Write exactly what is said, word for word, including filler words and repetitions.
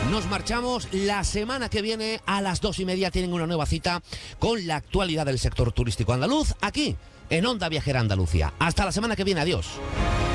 Nos marchamos. La semana que viene a las dos y media tienen una nueva cita con la actualidad del sector turístico andaluz aquí en Onda Viajera Andalucía. Hasta la semana que viene. Adiós.